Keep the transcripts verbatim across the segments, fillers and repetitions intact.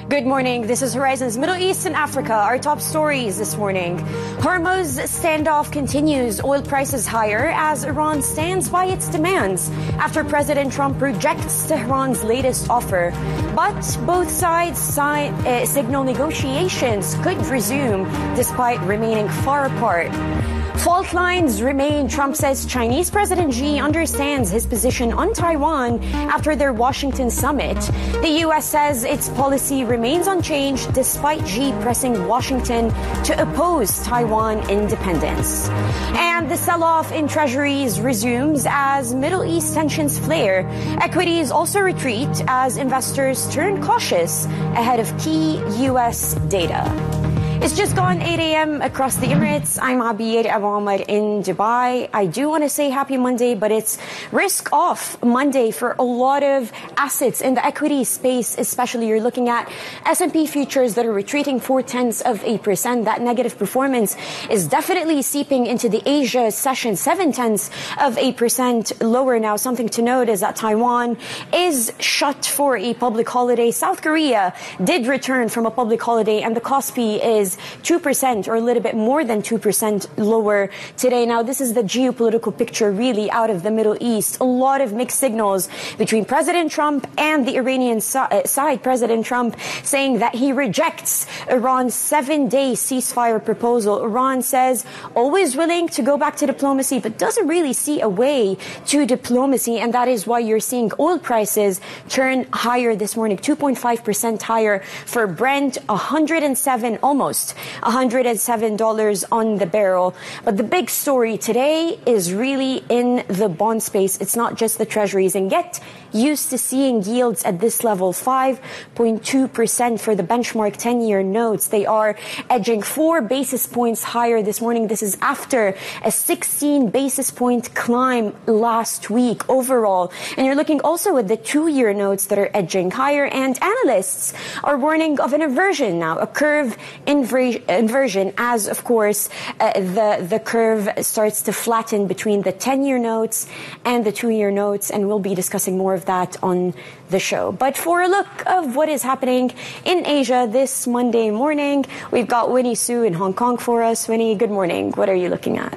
Good morning. This is Horizon's Middle East and Africa. Our top stories this morning. Hormuz standoff continues. Oil prices higher as Iran stands by its demands after President Trump rejects Tehran's latest offer. But both sides sign, uh, signal negotiations could resume despite remaining far apart. Fault lines remain. Trump says Chinese President Xi understands his position on Taiwan after their Washington summit. The U S says its policy remains unchanged despite Xi pressing Washington to oppose Taiwan independence. And the sell-off in treasuries resumes as Middle East tensions flare. Equities also retreat as investors turn cautious ahead of key U S data. It's just gone eight a.m. across the Emirates. I'm Abir Abu Omar in Dubai. I do want to say happy Monday, but it's risk off Monday for a lot of assets in the equity space, especially. You're looking at S and P futures that are retreating four tenths of eight percent. That negative performance is definitely seeping into the Asia session, seven tenths of eight percent lower now. Something to note is that Taiwan is shut for a public holiday. South Korea did return from a public holiday, and the Kospi is two percent or a little bit more than two percent lower today. Now, this is the geopolitical picture really out of the Middle East. A lot of mixed signals between President Trump and the Iranian side. President Trump saying that he rejects Iran's seven-day ceasefire proposal. Iran says always willing to go back to diplomacy, but doesn't really see a way to diplomacy. And that is why you're seeing oil prices turn higher this morning, two point five percent higher for Brent, one hundred seven almost one hundred seven dollars on the barrel. But the big story today is really in the bond space. It's not just the treasuries. And get used to seeing yields at this level, five point two percent for the benchmark ten-year notes. They are edging four basis points higher this morning. This is after a sixteen basis point climb last week overall. And you're looking also at the two-year notes that are edging higher. And analysts are warning of an inversion now, a curve inversion. Inversion as, of course, uh, the, the curve starts to flatten between the ten-year notes and the two-year notes, and we'll be discussing more of that on the show. But for a look of what is happening in Asia this Monday morning, we've got Winnie Su in Hong Kong for us. Winnie, good morning. What are you looking at?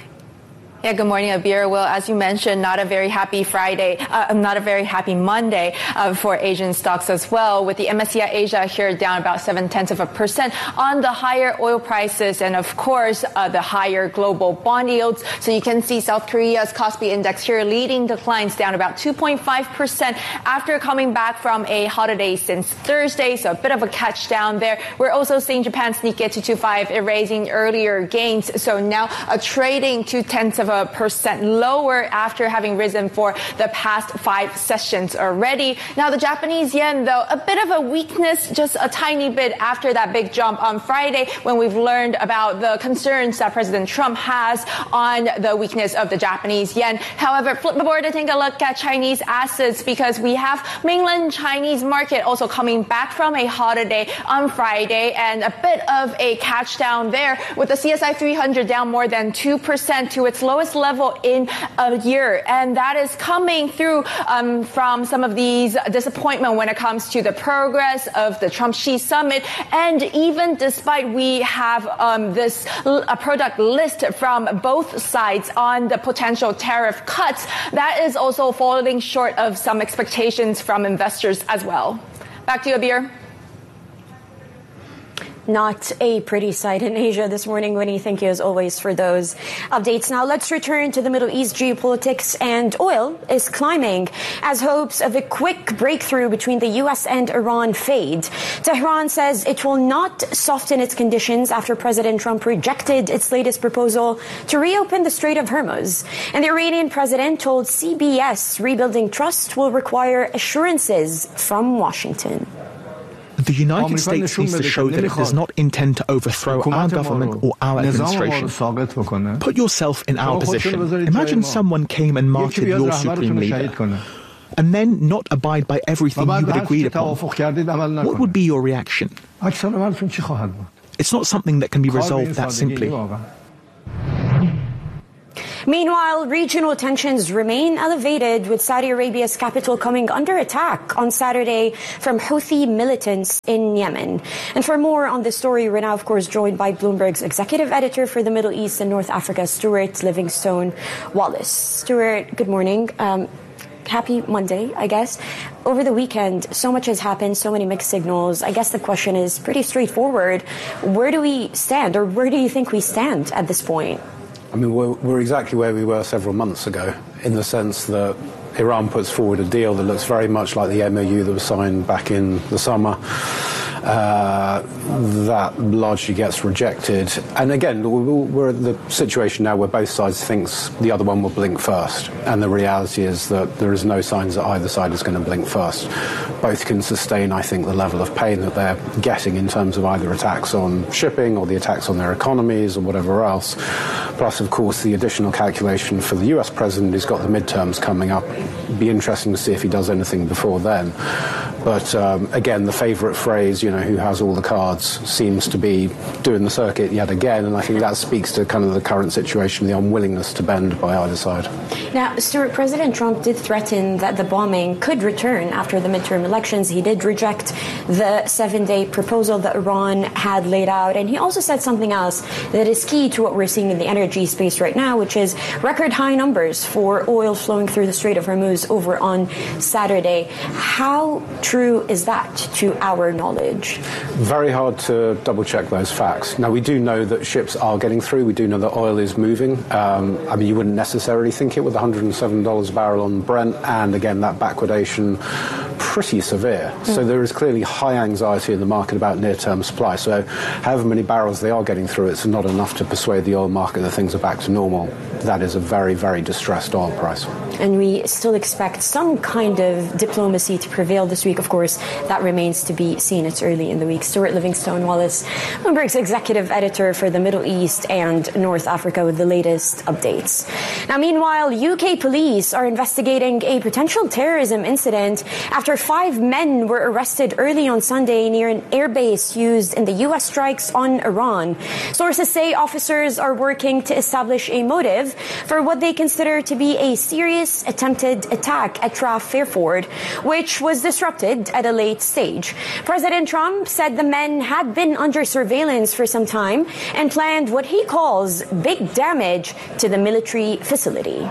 Yeah, good morning, Abir. Well, as you mentioned, not a very happy Friday, uh, not a very happy Monday uh, for Asian stocks as well, with the M S C I Asia here down about seven tenths of a percent on the higher oil prices and, of course, uh, the higher global bond yields. So you can see South Korea's Kospi index here leading declines down about two point five percent after coming back from a holiday since Thursday. So a bit of a catch down there. We're also seeing Japan's Nikkei two twenty-five erasing earlier gains. So now a trading two tenths of a percent lower after having risen for the past five sessions already. Now, the Japanese yen, though, a bit of a weakness, just a tiny bit after that big jump on Friday when we've learned about the concerns that President Trump has on the weakness of the Japanese yen. However, flip the board to take a look at Chinese assets because we have mainland Chinese market also coming back from a holiday on Friday and a bit of a catch down there with the C S I three hundred down more than two percent to its lowest level in a year. And that is coming through um, from some of these disappointment when it comes to the progress of the Trump-Xi summit. And even despite we have um, this a product list from both sides on the potential tariff cuts, that is also falling short of some expectations from investors as well. Back to you, Abir. Not a pretty sight in Asia this morning, Winnie. Thank you, as always, for those updates. Now, let's return to the Middle East geopolitics. And oil is climbing as hopes of a quick breakthrough between the U S and Iran fade. Tehran says it will not soften its conditions after President Trump rejected its latest proposal to reopen the Strait of Hormuz. And the Iranian president told C B S rebuilding trust will require assurances from Washington. The United States needs to show that it does not intend to overthrow our government or our administration. Put yourself in our position. Imagine someone came and martyred your supreme leader, and then not abide by everything you had agreed upon. What would be your reaction? It's not something that can be resolved that simply. Meanwhile, regional tensions remain elevated, with Saudi Arabia's capital coming under attack on Saturday from Houthi militants in Yemen. And for more on this story, we're now, of course, joined by Bloomberg's executive editor for the Middle East and North Africa, Stuart Livingstone Wallace. Stuart, good morning. Um, Happy Monday, I guess. Over the weekend, so much has happened, so many mixed signals. I guess the question is pretty straightforward. Where do we stand, or where do you think we stand at this point? I mean, we're, we're exactly where we were several months ago, in the sense that Iran puts forward a deal that looks very much like the M O U that was signed back in the summer. Uh, that largely gets rejected. And again, we're at the situation now where both sides thinks the other one will blink first. And the reality is that there is no signs that either side is going to blink first. Both can sustain, I think, the level of pain that they're getting in terms of either attacks on shipping or the attacks on their economies or whatever else. Plus, of course, the additional calculation for the U S president who's got the midterms coming up. It'd be interesting to see if he does anything before then. But um, again, the favourite phrase, you know, who has all the cards, seems to be doing the circuit yet again. And I think that speaks to kind of the current situation, the unwillingness to bend by either side. Now, Stuart, President Trump did threaten that the bombing could return after the midterm elections. He did reject the seven-day proposal that Iran had laid out. And he also said something else that is key to what we're seeing in the energy space right now, which is record high numbers for oil flowing through the Strait of Hormuz over on Saturday. How true is that to our knowledge? Very hard to double check those facts. Now, we do know that ships are getting through. We do know that oil is moving. Um, I mean, you wouldn't necessarily think it with one hundred seven dollars a barrel on Brent, and again, that backwardation pretty severe. Mm. So there is clearly high anxiety in the market about near-term supply. So however many barrels they are getting through, it's not enough to persuade the oil market that things are back to normal. That is a very, very distressed oil price. And we still expect some kind of diplomacy to prevail this week. Of course, that remains to be seen. It's early in the week. Stuart Livingstone Wallace, Bloomberg's executive editor for the Middle East and North Africa, with the latest updates. Now, meanwhile, U K police are investigating a potential terrorism incident after five men were arrested early on Sunday near an airbase used in the U S strikes on Iran. Sources say officers are working to establish a motive for what they consider to be a serious attempted attack at Raf Fairford, which was disrupted at a late stage. President Trump said the men had been under surveillance for some time and planned what he calls big damage to the military facility.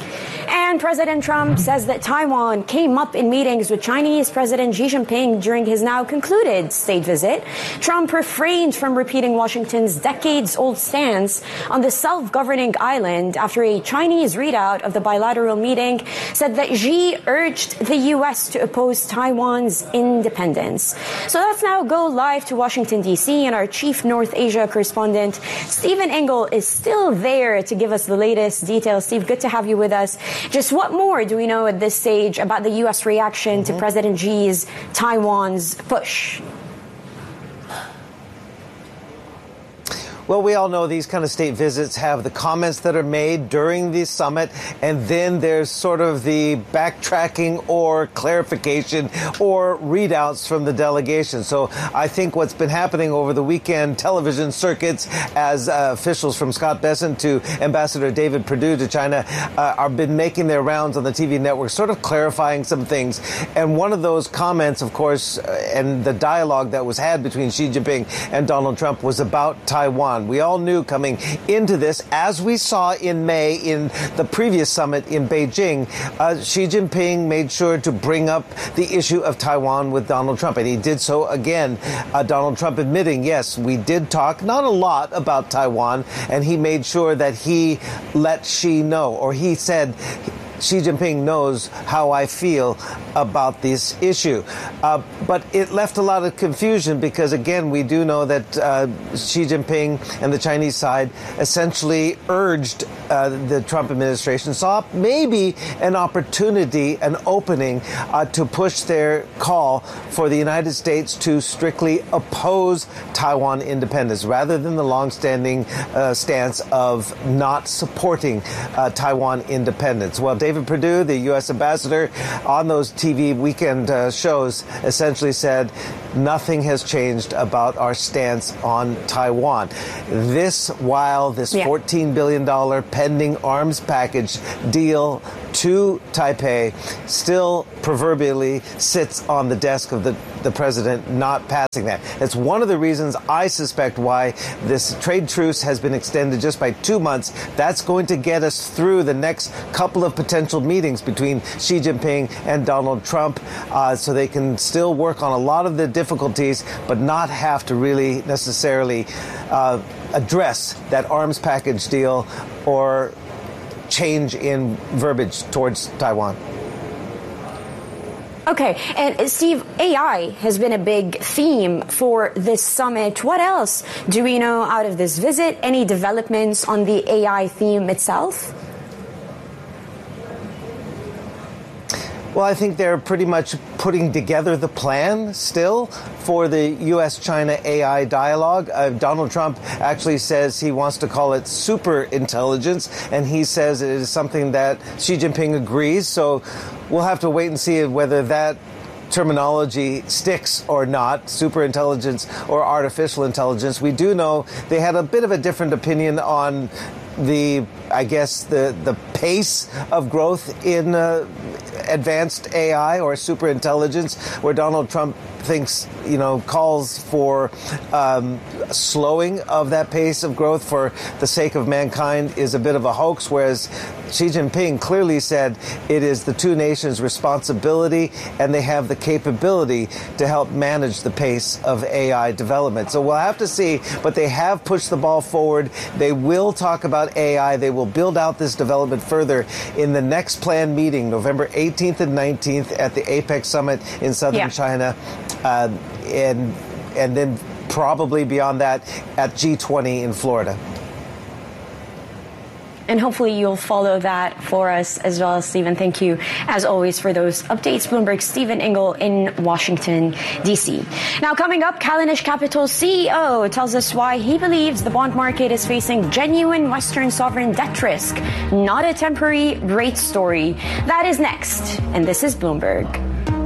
And President Trump says that Taiwan came up in meetings with Chinese President Xi Jinping during his now concluded state visit. Trump refrained from repeating Washington's decades-old stance on the self-governing island after a Chinese readout of the bilateral meeting said that Xi urged the U S to oppose Taiwan's independence. So let's now go live to Washington, D C, and our chief North Asia correspondent, Stephen Engel, is still there to give us the latest details. Steve, good to have you with us. Just what more do we know at this stage about the U S reaction mm-hmm. to President Xi's Taiwan's push? Well, we all know these kind of state visits have the comments that are made during the summit, and then there's sort of the backtracking or clarification or readouts from the delegation. So I think what's been happening over the weekend television circuits as uh, officials from Scott Bessent to Ambassador David Perdue to China uh, are been making their rounds on the T V network, sort of clarifying some things. And one of those comments, of course, uh, and the dialogue that was had between Xi Jinping and Donald Trump was about Taiwan. We all knew coming into this, as we saw in May in the previous summit in Beijing, uh, Xi Jinping made sure to bring up the issue of Taiwan with Donald Trump. And he did so again, uh, Donald Trump admitting, yes, we did talk, not a lot about Taiwan, and he made sure that he let Xi know, or he said, Xi Jinping knows how I feel about this issue. Uh, but it left a lot of confusion because, again, we do know that uh, Xi Jinping and the Chinese side essentially urged uh, the Trump administration, saw maybe an opportunity, an opening uh, to push their call for the United States to strictly oppose Taiwan independence rather than the longstanding uh, stance of not supporting uh, Taiwan independence. Well, David Perdue, the U S ambassador, on those T V weekend uh, shows, essentially said nothing has changed about our stance on Taiwan. This while this yeah. fourteen billion dollars pending arms package deal to Taipei still proverbially sits on the desk of the, the president, not passing that. It's one of the reasons I suspect why this trade truce has been extended just by two months. That's going to get us through the next couple of potential meetings between Xi Jinping and Donald Trump, uh, so they can still work on a lot of the difficulties, but not have to really necessarily uh, address that arms package deal or change in verbiage towards Taiwan. Okay, and Steve, A I has been a big theme for this summit. What else do we know out of this visit? Any developments on the A I theme itself? Well, I think they're pretty much putting together the plan still for the U S China A I dialogue. Uh, Donald Trump actually says he wants to call it super intelligence, and he says it is something that Xi Jinping agrees. So we'll have to wait and see whether that terminology sticks or not, super intelligence or artificial intelligence. We do know they had a bit of a different opinion on the, I guess, the, the pace of growth in uh, advanced A I or super intelligence, where Donald Trump thinks, you know, calls for um, slowing of that pace of growth for the sake of mankind is a bit of a hoax, whereas Xi Jinping clearly said it is the two nations' responsibility and they have the capability to help manage the pace of A I development. So we'll have to see, but they have pushed the ball forward. They will talk about A I. They will build out this development further in the next planned meeting, November eighteenth and nineteenth at the APEC summit in southern yeah. China. Uh, and and then probably beyond that at G twenty in Florida. And hopefully you'll follow that for us as well, Stephen. Thank you, as always, for those updates. Bloomberg's Stephen Ingle in Washington, D C. Now, coming up, Callanish Capital's C E O tells us why he believes the bond market is facing genuine Western sovereign debt risk, not a temporary rate story. That is next, and this is Bloomberg.